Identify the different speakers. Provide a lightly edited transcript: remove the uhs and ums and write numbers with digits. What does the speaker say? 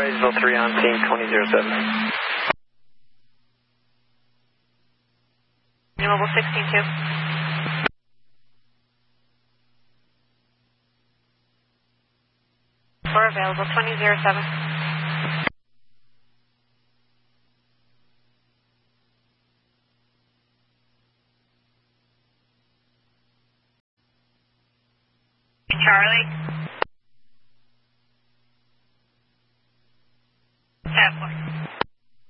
Speaker 1: Roseville 3 on scene 2007.
Speaker 2: Mobile 16-2. We're available 2007. Charlie.